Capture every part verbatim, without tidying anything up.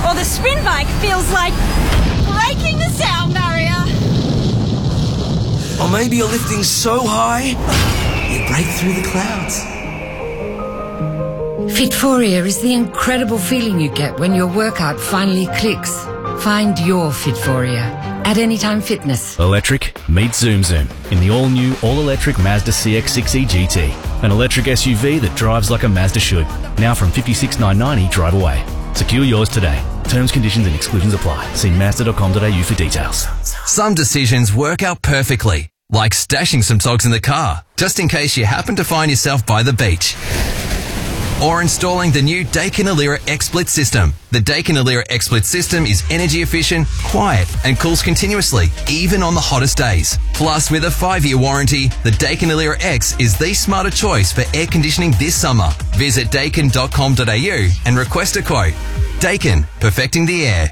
or the spin bike feels like breaking the sound barrier. Or maybe you're lifting so high, you break through the clouds. Fitforia is the incredible feeling you get when your workout finally clicks. Find your Fitforia at Anytime Fitness. Electric, meet Zoom Zoom in the all-new, all-electric Mazda C X six E G T. An electric S U V that drives like a Mazda should. Now from fifty-six thousand nine hundred ninety drive away. Secure yours today. Terms, conditions and exclusions apply. See mazda dot com dot a u for details. Some decisions work out perfectly, like stashing some togs in the car, just in case you happen to find yourself by the beach. Or installing the new Daikin Alira X-Split system. The Daikin Alira X-Split system is energy efficient, quiet and cools continuously, even on the hottest days. Plus, with a five-year warranty, the Daikin Alira X is the smarter choice for air conditioning this summer. Visit daikin dot com dot a u and request a quote. Daikin, perfecting the air.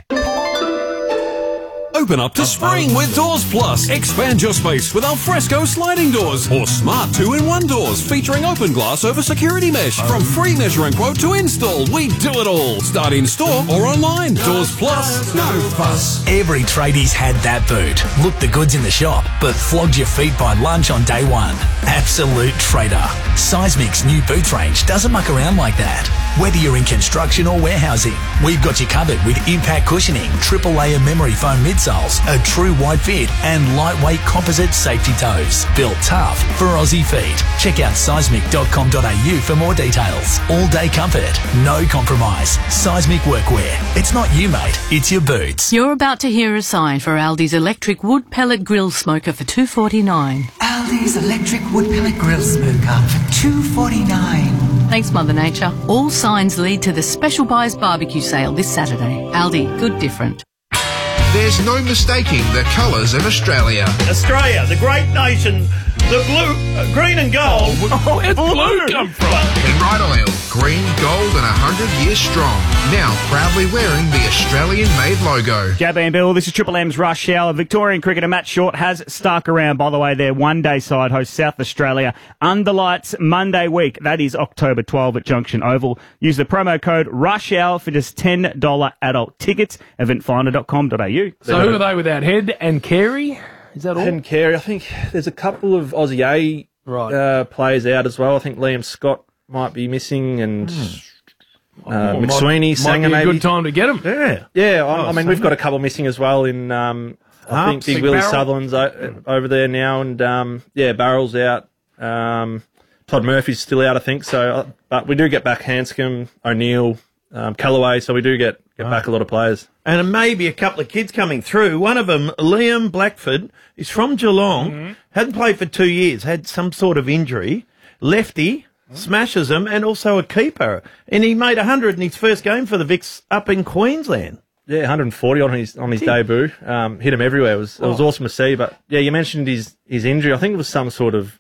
Open up to spring with Doors Plus. Expand your space with alfresco sliding doors or smart two in one doors featuring open glass over security mesh. From free measuring quote to install, we do it all. Start in store or online. Doors Plus, no fuss. Every tradie's had that boot. Looked the goods in the shop, but flogged your feet by lunch on day one. Absolute trader. Seismic's new boots range doesn't muck around like that. Whether you're in construction or warehousing, we've got you covered with impact cushioning, triple layer memory foam midsoles, a true wide fit, and lightweight composite safety toes. Built tough for Aussie feet. Check out seismic dot com dot a u for more details. All day comfort, no compromise. Seismic workwear. It's not you, mate. It's your boots. You're about to hear a sign for Aldi's electric wood pellet grill smoker for two forty-nine. Aldi's electric wood pellet grill smoker for two forty-nine. Thanks, Mother Nature. All signs lead to the Special Buys barbecue sale this Saturday. Aldi, good different. There's no mistaking the colours of Australia. Australia, the great nation, the blue, uh, green and gold. Oh, where's blue come from? Penrite Oil, green, gold and one hundred years strong. Now proudly wearing the Australian-made logo. Jabba and Bill, this is Triple M's Rush Hour. Victorian cricketer Matt Short has stuck around. By the way, their one-day side hosts South Australia under lights Monday week. That is October twelfth at Junction Oval. Use the promo code Rush Hour for just ten dollars adult tickets. event finder dot com dot a u. So who are they without? Head and Carey? Is that all? Head and Carey. I think there's a couple of Aussie A right. uh, players out as well. I think Liam Scott might be missing and... Mm. Uh, well, McSweeney, might, Sanger, might be a maybe. good time to get him. Yeah, yeah. I, oh, I mean, we've got a couple missing as well. In um, I think Big Willie Sutherland's o- over there now, and um, yeah, Barrel's out. Um, Todd Murphy's still out, I think. So, uh, but we do get back Hanscom, O'Neill, um, Callaway. So we do get get right. back a lot of players, and maybe a couple of kids coming through. One of them, Liam Blackford, is from Geelong. Mm-hmm. Hadn't played for two years. Had some sort of injury. Lefty. Smashes them, and also a keeper. And he made one hundred in his first game for the Vics up in Queensland. Yeah, one hundred forty on his on his Gee. debut. Um, hit him everywhere. It was it was oh. awesome to see. But yeah, you mentioned his, his injury. I think it was some sort of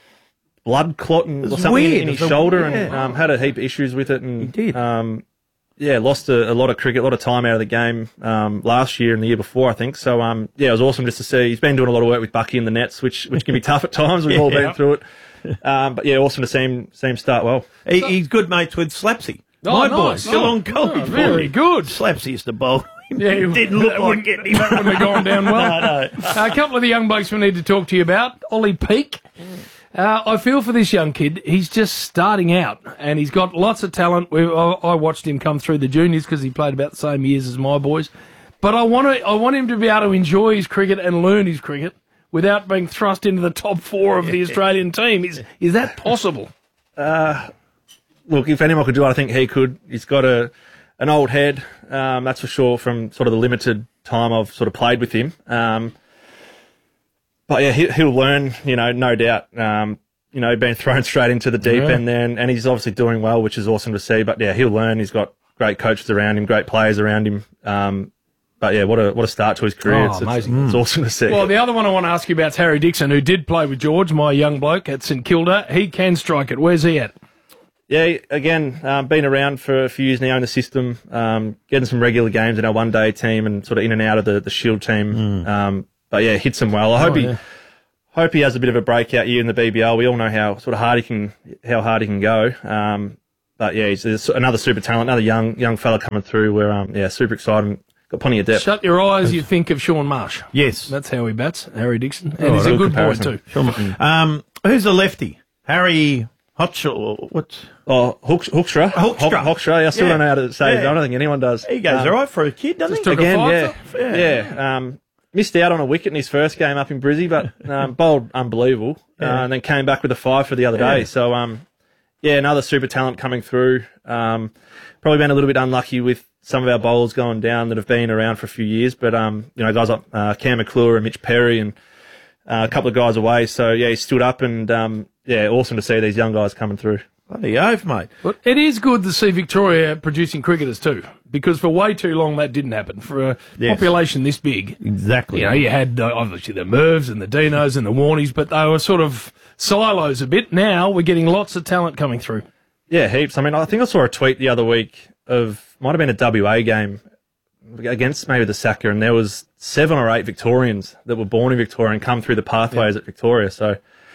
blood clotting or something weird. in his shoulder, yeah. and um, had a heap of issues with it. And he did. Um, yeah, lost a, a lot of cricket, a lot of time out of the game um, last year and the year before, I think. So um, yeah, it was awesome just to see. He's been doing a lot of work with Bucky in the nets, which which can be tough at times. We've yeah. all been through it. Um, but yeah, awesome to see him, see him start well. He, he's good mates with Slapsy. Oh, My nice. boy, still oh, on gold. Oh, very good. Slapsy used to bowl. Yeah, he didn't look like getting him. That wouldn't have gone down well. no, no. Uh, a couple of the young blokes we need to talk to you about. Ollie Peake. Uh, I feel for this young kid. He's just starting out, and he's got lots of talent. We, I, I watched him come through the juniors because he played about the same years as my boys. But I want to, I want him to be able to enjoy his cricket and learn his cricket without being thrust into the top four of the Australian team. Is is that possible? Uh, look, if anyone could do it, I think he could. He's got a an old head, um, that's for sure, from sort of the limited time I've sort of played with him. Um, but yeah, he, he'll learn, you know, no doubt. Um, you know, being thrown straight into the deep yeah. end then, and he's obviously doing well, which is awesome to see. But yeah, he'll learn. He's got great coaches around him, great players around him. Um, But yeah, what a what a start to his career. Oh, it's, amazing. It's, it's awesome to see. Well, the other one I want to ask you about is Harry Dixon, who did play with George, my young bloke at St Kilda. He can strike it. Where's he at? Yeah, again, um, been around for a few years now in the system, um, getting some regular games in our one-day team and sort of in and out of the, the Shield team. Mm. Um, but yeah, hits him well. I hope oh, he yeah. hope he has a bit of a breakout year in the B B L. We all know how sort of hard he can how hard he can go. Um, but yeah, he's, he's another super talent, another young young fella coming through. We're um, yeah, super excited. Got plenty of depth. Shut your eyes, you think of Sean Marsh. Yes. That's how he bats, Harry Dixon. And Oh, he's a good good boy, comparison. too. Sure. Um, who's the lefty? Harry Hochshaw. What's Oh, Hooks, Hookstra. Hoekstra. Hoekstra. I still Yeah. don't know how to say it. Yeah. I don't think anyone does. He goes Um, all right for a kid, doesn't Just he? took a Again, five, yeah. though? Yeah. Um, missed out on a wicket in his first game up in Brizzy, but um, bowled unbelievable. Yeah. Uh, and then came back with a five for the other Yeah. day. So, um, yeah, another super talent coming through. Um, probably been a little bit unlucky with some of our bowlers going down that have been around for a few years. But, um, you know, guys like uh, Cam McClure and Mitch Perry and uh, a couple of guys away. So, yeah, he stood up and, um, yeah, awesome to see these young guys coming through. Bloody oath, mate. But it is good to see Victoria producing cricketers too, because for way too long that didn't happen. For a Yes. population this big, Exactly. you know, you had uh, obviously the Mervs and the Dinos and the Warnies, but they were sort of silos a bit. Now we're getting lots of talent coming through. Yeah, heaps. I mean, I think I saw a tweet the other week of, might have been a W A game against maybe the Saka, and there was seven or eight Victorians that were born in Victoria and come through the pathways at Victoria. So,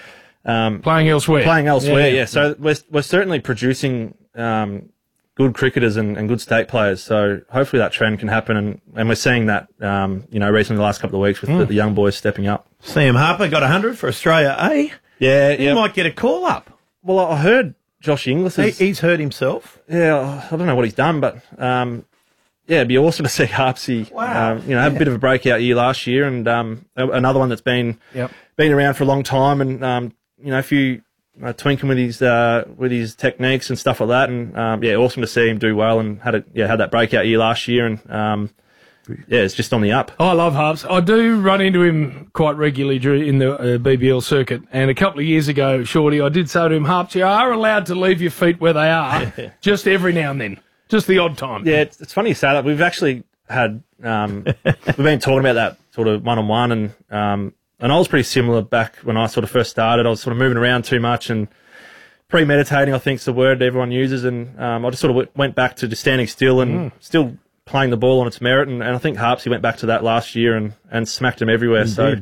um, Playing elsewhere. playing elsewhere, Yeah, yeah. yeah. So we're, we're certainly producing, um, good cricketers and, and good state players. So hopefully that trend can happen. And, and we're seeing that, um, you know, recently the last couple of weeks with the, the young boys stepping up. Sam Harper got one hundred for Australia A. Yeah, He yeah. might get a call up. Well, I heard Josh Inglis He, is, he's hurt himself. yeah, I don't know what he's done, but, um, yeah, it'd be awesome to see Harpsy, Wow. um, you know, have a bit of a breakout year last year, and um, a- another one that's been Yep. been around for a long time, and um, you know, a few uh, tweaking with his uh, with his techniques and stuff like that, and um, yeah, awesome to see him do well, and had a yeah had that breakout year last year, and um, yeah, it's just on the up. I love Harps. I do run into him quite regularly during in the uh, B B L circuit. And a couple of years ago, Shorty, I did say to him, Harps, you are allowed to leave your feet where they are, just every now and then, just the odd time. Yeah, it's, it's funny you say that. We've actually had um, we've been talking about that sort of one on one, and um, and I was pretty similar back when I sort of first started. I was sort of moving around too much and premeditating, I think, is the word everyone uses, and um, I just sort of w- went back to just standing still and still playing the ball on its merit, and, and I think Harpsy went back to that last year and, and smacked him everywhere. Indeed.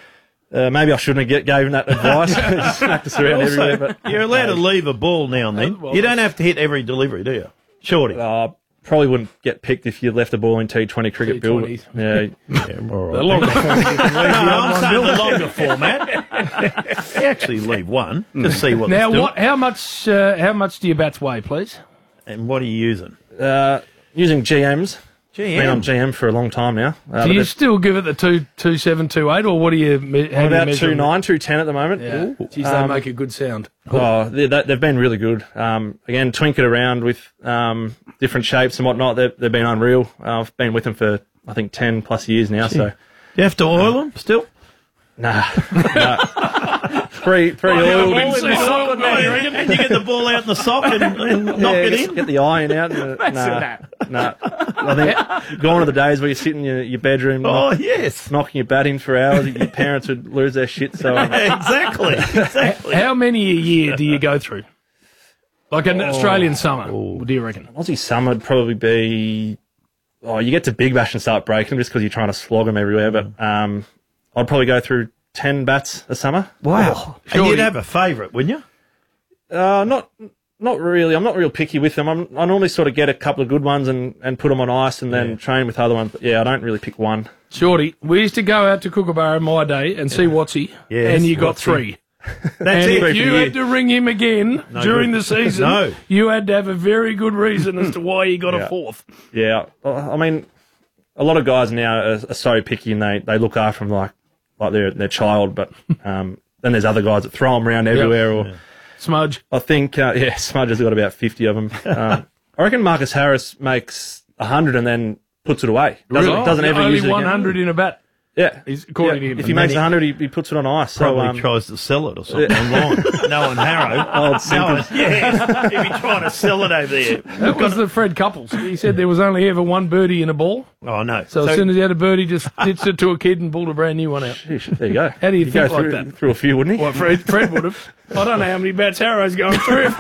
So uh, maybe I shouldn't have get, gave him that advice. Just smacked us around Also, everywhere. But you're allowed to leave a ball now and then. Well, You don't have to hit every delivery, do you? Shorty. uh, probably wouldn't get picked if you left a ball in T twenty cricket, Bill. T twenty. Yeah, Yeah, all The right. longer form, you can leave the No, other I'm one saying built. the longer format. You actually leave one to see what Now, it's doing. what? How much? Uh, how much do your bats weigh, please? And what are you using? uh, using G Ms. G Been on M. G M for a long time now. Uh, Do but you it's still give it the two two seven two eight, or what do you? me- How do you about measure two them? nine, two ten at the moment. Yeah, Geez, they Um, make a good sound. Oh, they, they- they've been really good. Um, again, twink it around with um, different shapes and whatnot. They've, they've been unreal. Uh, I've been with them for I think ten plus years now. So Do you have to oil them still? nah, nah. pre pre oiled. And you get the ball out in the sock and, and knock Yeah, it get, in? get the iron out. And, uh, nah, nah. I think gone are the days where you sit in your, your bedroom, Oh, knock- yes. knocking your bat in for hours. Your parents would lose their shit. So um, exactly. Exactly. How many a year do you go through? Like an Australian summer, what do you reckon? Aussie summer would probably be. Oh, you get to Big Bash and start breaking them just because you're trying to slog them everywhere. But um, I'd probably go through ten bats a summer. Wow. And Surely- you'd have a favourite, wouldn't you? Uh, not not really. I'm not real picky with them. I'm, I normally sort of get a couple of good ones and, and put them on ice and then Yeah. train with other ones. But yeah, I don't really pick one. Shorty, we used to go out to Kookaburra in my day and see Watsy, Yes, and you got Watsy. three. That's and it. if you had to ring him again No during good. the season, No. you had to have a very good reason as to why you got Yeah. a fourth. Yeah, I I mean, a lot of guys now are, are so picky and they, they look after them like like they're their child. But um, then there's other guys that throw them around everywhere. Or Smudge. I think uh, yeah, Smudge has got about fifty of them. um, I reckon Marcus Harris makes a hundred and then puts it away. Doesn't, Really? doesn't ever Only use it again. one hundred in a bat. Yeah, He's- according yeah. to him. If he And makes then a he- hundred, he, he puts it on ice. So Probably um, tries to sell it or something online. No one Harrow. Old No simple. one, yeah, he'd be trying to sell it over there. That was the Fred Couples. He said there was only ever one birdie in a ball. Oh, no. So, as soon as he had a birdie, just ditched it to a kid and pulled a brand new one out. Sheesh, there you go. How do you He'd think go like through, that? through a few, wouldn't he? Well, Fred, Fred would have. I don't know how many bats Harrow's going through. He's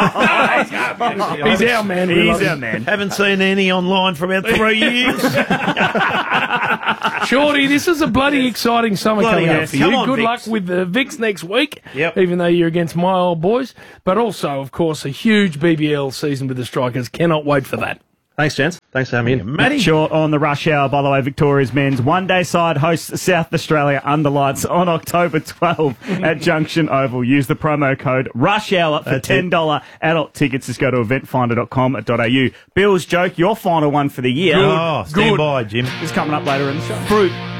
our man. We love He's him. our man. Haven't seen any online for about three years. Shorty, this is a bloody exciting summer Bloody coming hell. up for Come you. on, Good Vicks. luck with the Vicks next week, Yep. even though you're against my old boys. But also, of course, a huge B B L season with the Strikers. Cannot wait for that. Thanks, gents. Thanks for having me in. Matty? Short on the rush hour, by the way, Victoria's men's one-day side hosts South Australia under lights on October twelfth at Junction Oval. Use the promo code RUSHHOUR for That's ten dollars adult tickets. Just go to event finder dot com dot a u. Bill's joke, your final one for the year. Oh, stand Good. by, Jim. is coming up later in the show. Fruit.